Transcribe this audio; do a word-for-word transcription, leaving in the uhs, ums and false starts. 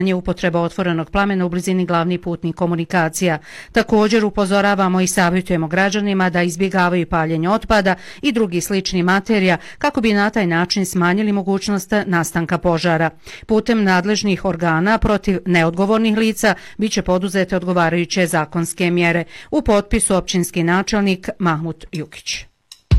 upotreba otvorenog plamena u blizini glavnih putnih komunikacija. Također upozoravamo i savjetujemo građanima da izbjegavaju paljenje otpada i drugih sličnih materija kako bi na taj način smanjili mogućnost nastanka požara. Putem nadležnih organa protiv neodgovornih lica biće poduzete odgovarajuće zakonske mjere. U potpisu općinski načelnik Mahmut Jukić.